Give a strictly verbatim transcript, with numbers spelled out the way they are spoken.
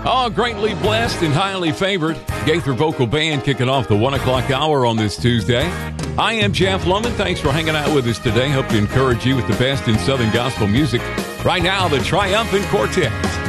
Oh, greatly blessed and highly favored. Gaither Vocal Band kicking off the one o'clock hour on this Tuesday. I am Jeff Lumen. Thanks for hanging out with us today. Hope to encourage you with the best in Southern gospel music. Right now, the Triumphant Quartet.